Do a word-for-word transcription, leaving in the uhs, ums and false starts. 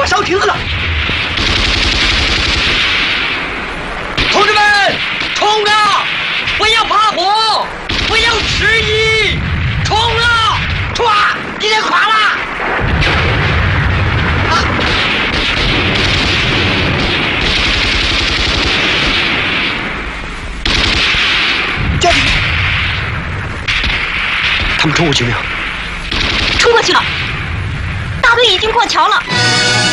烧亭子了！同志们，冲啊！不要怕火，不要迟疑，冲啊！唰，一连垮了！啊！将军，他们冲过去没有？ 冲过去了，大队已经过桥了。